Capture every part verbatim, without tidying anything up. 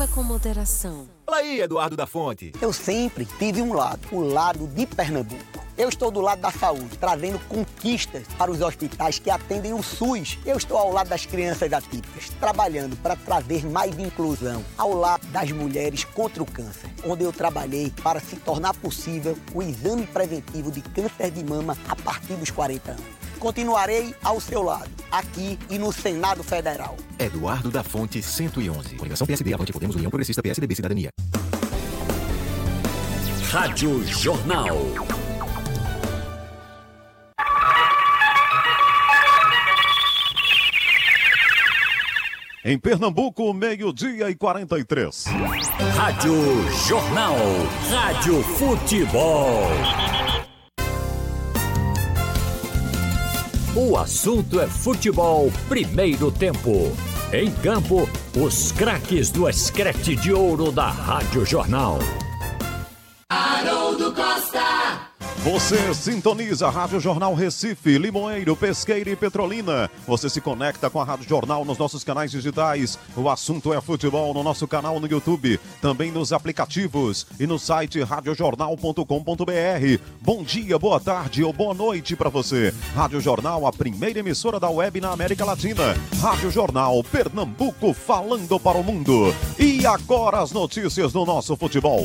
Beba com moderação. Fala aí, Eduardo da Fonte. Eu sempre tive um lado, o lado de Pernambuco. Eu estou do lado da saúde, trazendo conquistas para os hospitais que atendem o SUS. Eu estou ao lado das crianças atípicas, trabalhando para trazer mais inclusão, ao lado das mulheres contra o câncer, onde eu trabalhei para se tornar possível o exame preventivo de câncer de mama a partir dos quarenta anos. Continuarei ao seu lado, aqui e no Senado Federal. Eduardo da Fonte, cento e onze. Coligação P S D, Avante Podemos, União Progressista, P S D B, Cidadania. Rádio Jornal. Em Pernambuco, meio-dia e quarenta e três. Rádio Jornal. Rádio Futebol. O assunto é futebol, primeiro tempo. Em campo, os craques do escrete de ouro da Rádio Jornal. Haroldo Costa. Você sintoniza a Rádio Jornal Recife, Limoeiro, Pesqueira e Petrolina. Você se conecta com a Rádio Jornal nos nossos canais digitais. O assunto é futebol no nosso canal no YouTube, também nos aplicativos e no site rádio jornal ponto com ponto b r. Bom dia, boa tarde ou boa noite para você. Rádio Jornal, a primeira emissora da web na América Latina. Rádio Jornal, Pernambuco, falando para o mundo. E agora as notícias do nosso futebol.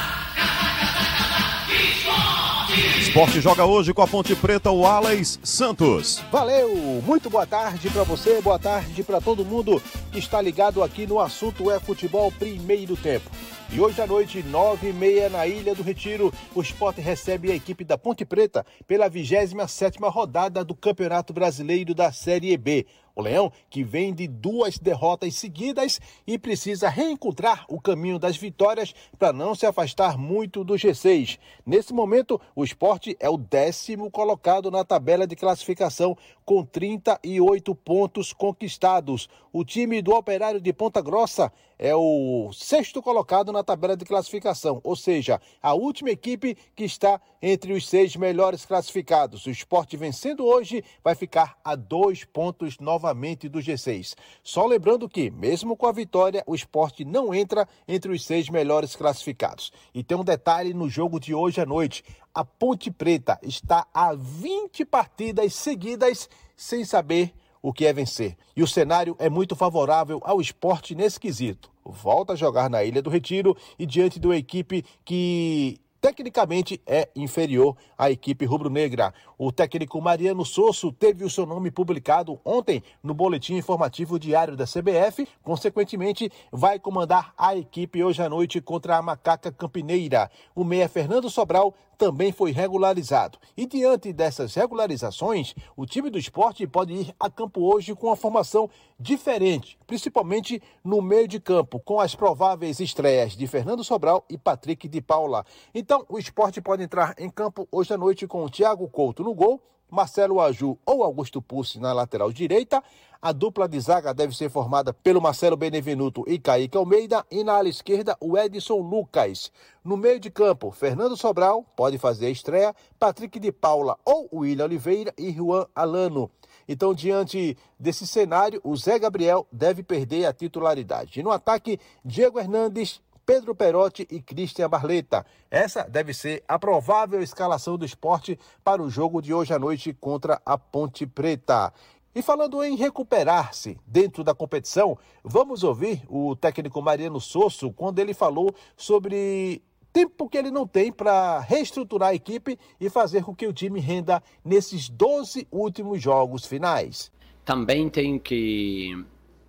Esporte joga hoje com a Ponte Preta, o Alex Santos. Valeu, muito boa tarde para você, boa tarde para todo mundo que está ligado aqui no assunto é futebol primeiro tempo. E hoje à noite, nove e meia, na Ilha do Retiro, o Sport recebe a equipe da Ponte Preta pela vigésima sétima rodada do Campeonato Brasileiro da Série B. O Leão, que vem de duas derrotas seguidas e precisa reencontrar o caminho das vitórias para não se afastar muito do G seis. Nesse momento, o Sport é o décimo colocado na tabela de classificação com trinta e oito pontos conquistados. O time do Operário de Ponta Grossa é o sexto colocado na tabela de classificação, ou seja, a última equipe que está entre os seis melhores classificados. O Sport vencendo hoje vai ficar a dois pontos novamente do G seis. Só lembrando que, mesmo com a vitória, o Sport não entra entre os seis melhores classificados. E tem um detalhe no jogo de hoje à noite. A Ponte Preta está a vinte partidas seguidas sem saber o que é vencer. E o cenário é muito favorável ao Sport nesse quesito. Volta a jogar na Ilha do Retiro e diante de uma equipe que tecnicamente é inferior à equipe rubro-negra. O técnico Mariano Sosso teve o seu nome publicado ontem no boletim informativo diário da C B F, consequentemente vai comandar a equipe hoje à noite contra a Macaca Campineira. O meia Fernando Sobral também foi regularizado. E diante dessas regularizações, o time do Sport pode ir a campo hoje com uma formação diferente, principalmente no meio de campo, com as prováveis estreias de Fernando Sobral e Patrick de Paula. Então, o Sport pode entrar em campo hoje à noite com o Thiago Couto no gol, Marcelo Aju ou Augusto Pucci na lateral direita. A dupla de zaga deve ser formada pelo Marcelo Benevenuto e Kaique Almeida e na ala esquerda o Edson Lucas. No meio de campo, Fernando Sobral pode fazer a estreia, Patrick de Paula ou William Oliveira e Juan Alano. Então, diante desse cenário, o Zé Gabriel deve perder a titularidade. E no ataque, Diego Hernandes, Pedro Perotti e Cristian Barleta. Essa deve ser a provável escalação do Sport para o jogo de hoje à noite contra a Ponte Preta. E falando em recuperar-se dentro da competição, vamos ouvir o técnico Mariano Sosso quando ele falou sobre tempo que ele não tem para reestruturar a equipe e fazer com que o time renda nesses doze últimos jogos finais. Também tenho que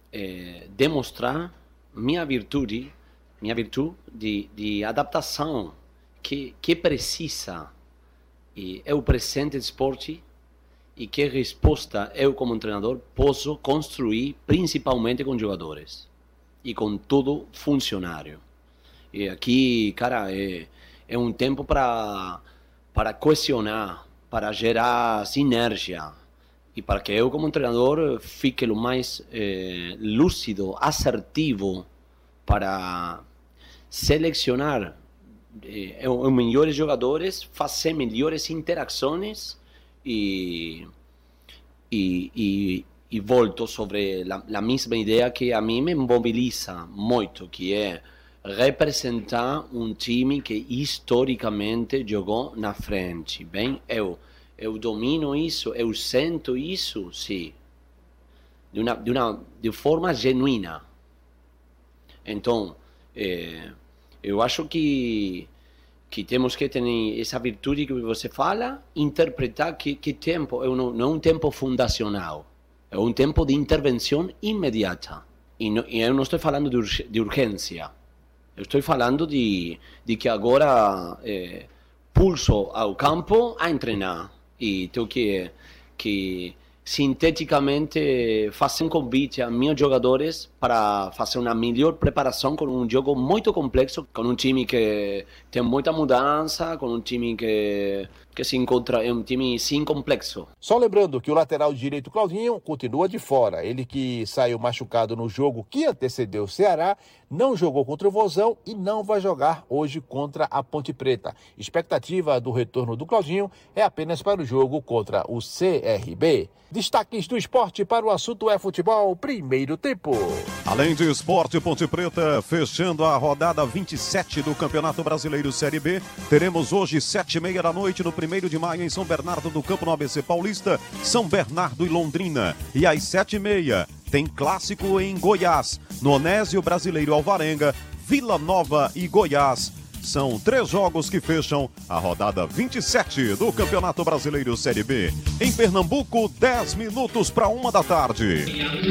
é, demonstrar minha virtude, minha virtude de, de adaptação que, que precisa e é o presente esporte e que resposta eu como treinador posso construir principalmente com jogadores e com todo funcionário. E aqui, cara, é, é um tempo para para coesionar, para gerar sinergia e para que eu como treinador fique o mais é, lúcido, assertivo para selecionar é, os melhores jogadores, fazer melhores interações e, e, e, e volto sobre a, a mesma ideia que a mim me mobiliza muito, que é representar um time que historicamente jogou na frente. Bem, eu, eu domino isso, eu sinto isso, sim, de uma, de uma de forma genuína. Então, é, eu acho que que temos que ter essa virtude que você fala, interpretar que, que tempo, eu não, não é um tempo fundacional, é um tempo de intervenção imediata. E, não, e eu não estou falando de, urg, de urgência, eu estou falando de, de que agora é, pulso ao campo a treinar. E tenho que, que sinteticamente fazer um convite a meus jogadores para fazer uma melhor preparação com um jogo muito complexo, com um time que tem muita mudança, com um time que, que se encontra, é um time sim complexo. Só lembrando que o lateral direito Claudinho continua de fora. Ele que saiu machucado no jogo que antecedeu o Ceará, não jogou contra o Vozão e não vai jogar hoje contra a Ponte Preta. Expectativa do retorno do Claudinho é apenas para o jogo contra o C R B. Destaques do esporte para o assunto é futebol, primeiro tempo. Além de esporte, Ponte Preta, fechando a rodada vinte e sete do Campeonato Brasileiro Série B, teremos hoje, sete e meia da noite, no primeiro de maio, em São Bernardo do Campo, no A B C Paulista, São Bernardo e Londrina. E às sete e meia, tem clássico em Goiás, no Onésio Brasileiro Alvarenga, Vila Nova e Goiás. São três jogos que fecham a rodada vinte e sete do Campeonato Brasileiro Série B. Em Pernambuco, dez minutos para uma da tarde.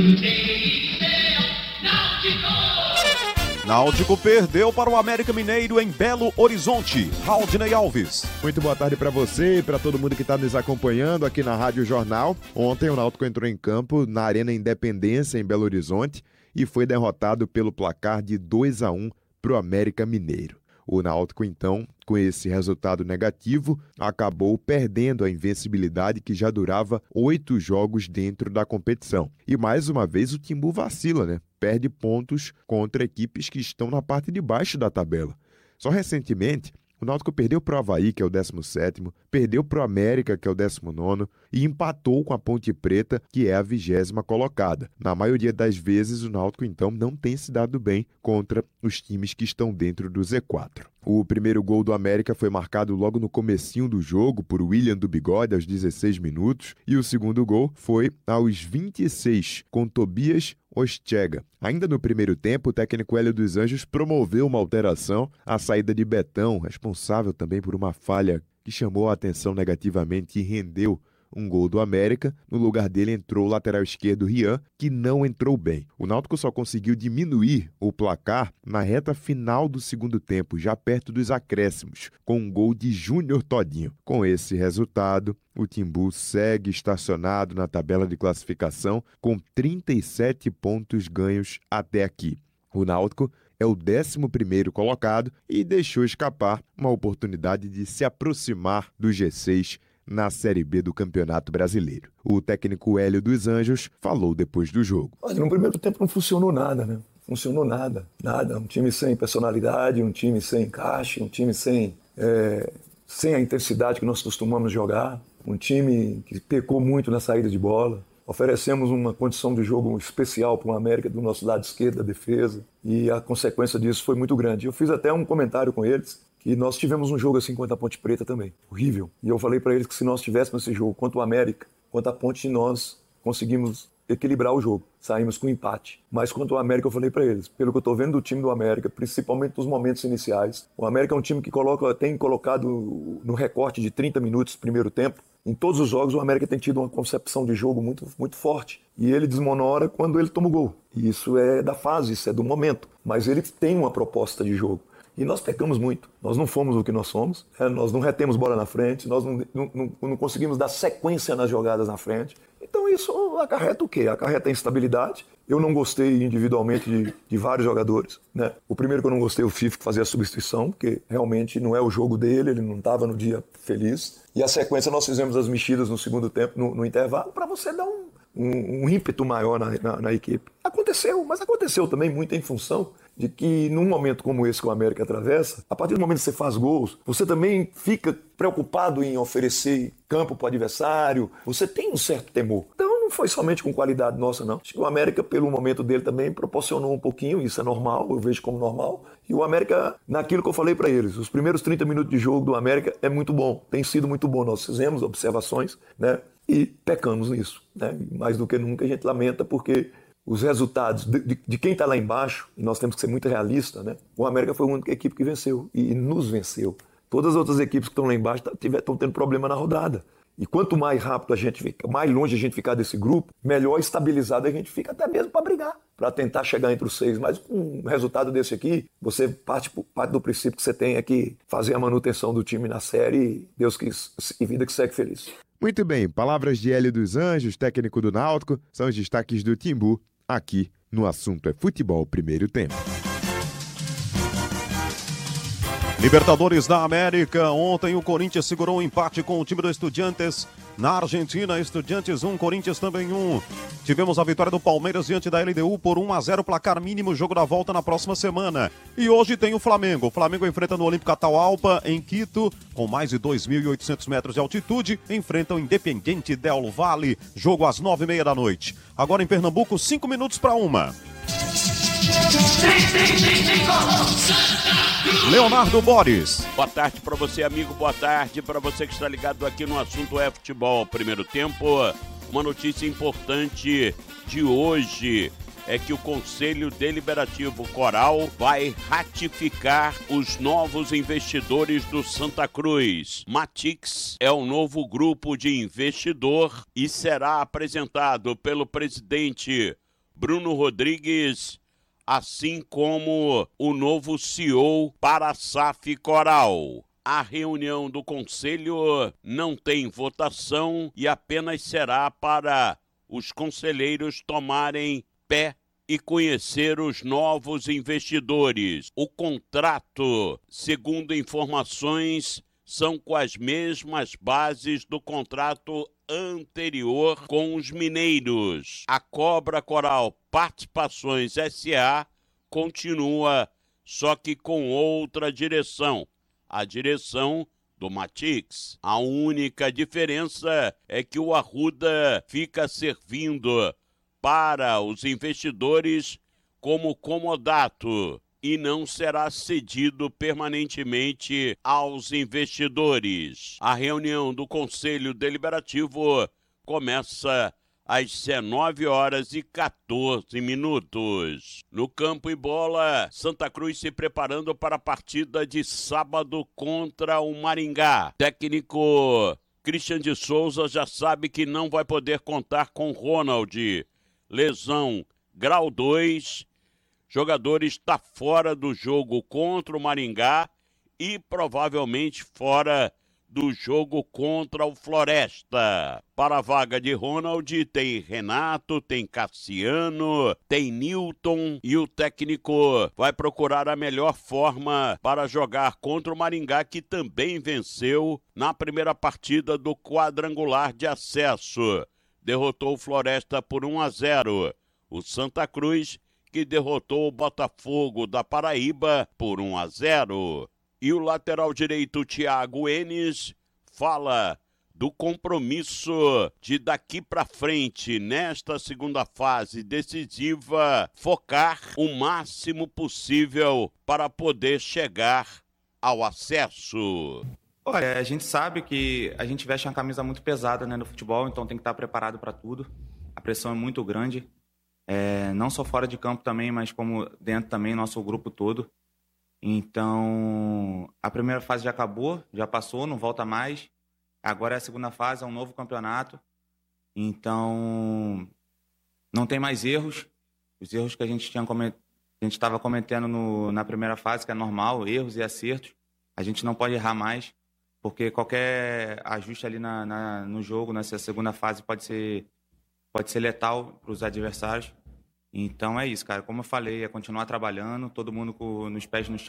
Náutico perdeu para o América Mineiro em Belo Horizonte. Raudney Alves. Muito boa tarde para você e para todo mundo que está nos acompanhando aqui na Rádio Jornal. Ontem o Náutico entrou em campo na Arena Independência, em Belo Horizonte, e foi derrotado pelo placar de dois a um para o América Mineiro. O Náutico, então, com esse resultado negativo, acabou perdendo a invencibilidade que já durava oito jogos dentro da competição. E mais uma vez o Timbu vacila, né? Perde pontos contra equipes que estão na parte de baixo da tabela. Só recentemente, o Náutico perdeu para o Avaí, que é o décimo sétimo, perdeu para o América, que é o décimo nono, e empatou com a Ponte Preta, que é a vigésima colocada. Na maioria das vezes, o Náutico, então, não tem se dado bem contra os times que estão dentro do Z quatro. O primeiro gol do América foi marcado logo no comecinho do jogo por William do Bigode, aos dezesseis minutos, e o segundo gol foi aos vinte e seis, com Tobias Ostega. Ainda no primeiro tempo, o técnico Hélio dos Anjos promoveu uma alteração, a saída de Betão, responsável também por uma falha que chamou a atenção negativamente e rendeu um gol do América. No lugar dele entrou o lateral esquerdo Rian, que não entrou bem. O Náutico só conseguiu diminuir o placar na reta final do segundo tempo, já perto dos acréscimos, com um gol de Júnior Todinho. Com esse resultado, o Timbu segue estacionado na tabela de classificação com trinta e sete pontos ganhos até aqui. O Náutico é o décimo primeiro colocado e deixou escapar uma oportunidade de se aproximar do G seis na Série B do Campeonato Brasileiro. O técnico Hélio dos Anjos falou depois do jogo. Olha, no primeiro tempo não funcionou nada, né? Funcionou nada, nada. Um time sem personalidade, um time sem encaixe, um time sem, é, sem a intensidade que nós costumamos jogar, um time que pecou muito na saída de bola. Oferecemos uma condição de jogo especial para o América do nosso lado esquerdo da defesa e a consequência disso foi muito grande. Eu fiz até um comentário com eles que nós tivemos um jogo assim contra a Ponte Preta também, horrível. E eu falei para eles que se nós tivéssemos esse jogo contra o América, contra a Ponte, nós conseguimos equilibrar o jogo, saímos com empate. Mas quanto ao América, eu falei para eles, pelo que eu estou vendo do time do América, principalmente nos momentos iniciais, o América é um time que coloca, tem colocado no recorte de trinta minutos no primeiro tempo. Em todos os jogos, o América tem tido uma concepção de jogo muito, muito forte. E ele desmonora quando ele toma o gol. E isso é da fase, isso é do momento. Mas ele tem uma proposta de jogo. E nós pecamos muito. Nós não fomos o que nós somos, é, nós não retemos bola na frente, nós não, não, não, não conseguimos dar sequência nas jogadas na frente. Então isso acarreta o quê? Acarreta a instabilidade. Eu não gostei individualmente de, de vários jogadores, né? O primeiro que eu não gostei, o Fif, que fazia a substituição, porque realmente não é o jogo dele, ele não estava no dia feliz. E a sequência nós fizemos as mexidas no segundo tempo, no, no intervalo, para você dar um, um, um ímpeto maior na, na, na equipe. Aconteceu, mas aconteceu também muito em função de que num momento como esse que o América atravessa, a partir do momento que você faz gols, você também fica preocupado em oferecer campo para o adversário, você tem um certo temor. Então não foi somente com qualidade nossa, não. Acho que o América, pelo momento dele também, proporcionou um pouquinho, isso é normal, eu vejo como normal. E o América, naquilo que eu falei para eles, os primeiros trinta minutos de jogo do América é muito bom, tem sido muito bom. Nós fizemos observações, né? E pecamos nisso, né? Mais do que nunca a gente lamenta, porque os resultados de, de, de quem está lá embaixo, e nós temos que ser muito realistas, né? O América foi a única equipe que venceu e, e nos venceu. Todas as outras equipes que estão lá embaixo estão tendo problema na rodada. E quanto mais rápido a gente fica, mais longe a gente ficar desse grupo, melhor estabilizado a gente fica, até mesmo para brigar, para tentar chegar entre os seis. Mas com um resultado desse aqui, você parte, parte do princípio que você tem é que fazer a manutenção do time na série e Deus quis, e vida que segue feliz. Muito bem, palavras de Hélio dos Anjos, técnico do Náutico, são os destaques do Timbu, aqui no Assunto é Futebol Primeiro Tempo. Libertadores da América, ontem o Corinthians segurou um empate com o time do Estudiantes. Na Argentina, Estudiantes um, Corinthians também um. Tivemos a vitória do Palmeiras diante da L D U por um a zero, placar mínimo, jogo da volta na próxima semana. E hoje tem o Flamengo. O Flamengo enfrenta no Olímpico Atahualpa, em Quito, com mais de dois mil e oitocentos metros de altitude, enfrenta o Independiente del Valle, jogo às nove e meia da noite. Agora em Pernambuco, cinco minutos para uma. Leonardo Boris. Boa tarde para você, amigo. Boa tarde para você que está ligado aqui no Assunto é Futebol. Primeiro tempo, uma notícia importante de hoje é que o Conselho Deliberativo Coral vai ratificar os novos investidores do Santa Cruz. Matix é o novo grupo de investidor e será apresentado pelo presidente Bruno Rodrigues, assim como o novo C E O para a S A F Coral. A reunião do conselho não tem votação e apenas será para os conselheiros tomarem pé e conhecer os novos investidores. O contrato, segundo informações, são com as mesmas bases do contrato anterior com os mineiros. A Cobra Coral Participações S A continua, só que com outra direção, a direção do Matix. A única diferença é que o Arruda fica servindo para os investidores como comodato e não será cedido permanentemente aos investidores. A reunião do Conselho Deliberativo começa às dezenove horas e quatorze minutos. No campo e bola, Santa Cruz se preparando para a partida de sábado contra o Maringá. Técnico Christian de Souza já sabe que não vai poder contar com Ronald. Lesão grau dois. Jogador está fora do jogo contra o Maringá e provavelmente fora do jogo contra o Floresta. Para a vaga de Ronald tem Renato, tem Cassiano, tem Newton e o técnico vai procurar a melhor forma para jogar contra o Maringá, que também venceu na primeira partida do quadrangular de acesso. Derrotou o Floresta por um a zero. O Santa Cruz que derrotou o Botafogo da Paraíba por um a zero. E o lateral direito Thiago Enes fala do compromisso de daqui para frente, nesta segunda fase decisiva, focar o máximo possível para poder chegar ao acesso. Olha, a gente sabe que a gente veste uma camisa muito pesada, né, no futebol, então tem que estar preparado para tudo. A pressão é muito grande. É, não só fora de campo também, mas como dentro também, nosso grupo todo. Então, a primeira fase já acabou, já passou, não volta mais. Agora é a segunda fase, é um novo campeonato. Então, não tem mais erros. Os erros que a gente tinha comet... a gente estava cometendo no... na primeira fase, que é normal, erros e acertos. A gente não pode errar mais, porque qualquer ajuste ali na, na... no jogo, nessa segunda fase, pode ser, pode ser letal para os adversários. Então é isso, cara. Como eu falei, é continuar trabalhando, todo mundo com, nos pés no chão.